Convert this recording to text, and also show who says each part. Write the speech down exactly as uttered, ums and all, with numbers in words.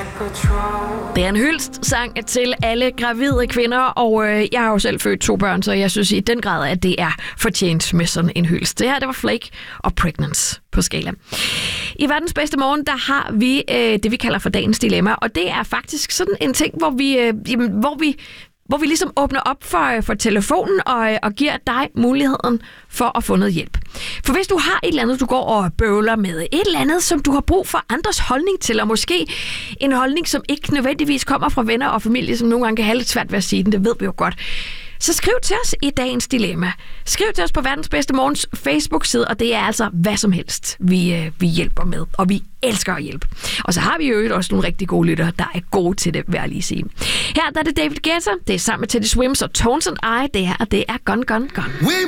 Speaker 1: Det er en hyldst-sang til alle gravide kvinder, og øh, jeg har jo selv født to børn, så jeg synes i den grad, at det er fortjent med sådan en hyldst. Det her, det var Flake og Pregnance på skala. I verdens bedste morgen, der har vi øh, det, vi kalder for dagens dilemma, og det er faktisk sådan en ting, hvor vi, øh, jamen, hvor vi hvor vi ligesom åbner op for, for telefonen og, og giver dig muligheden for at få noget hjælp. For hvis du har et eller andet, du går og bøvler med, et eller andet, som du har brug for andres holdning til, og måske en holdning, som ikke nødvendigvis kommer fra venner og familie, som nogle gange kan have lidt svært ved at sige den, det ved vi jo godt, så skriv til os i dagens dilemma. Skriv til os på Verdens Bedste Morgens Facebook-side, og det er altså hvad som helst, vi, øh, vi hjælper med. Og vi elsker at hjælpe. Og så har vi jo også nogle rigtig gode lyttere, der er gode til det, vil jeg lige sige. Her der er det David Guetta, det er sammen med Teddy Swims og Tones and I, det her, det er Gun Gun Gun.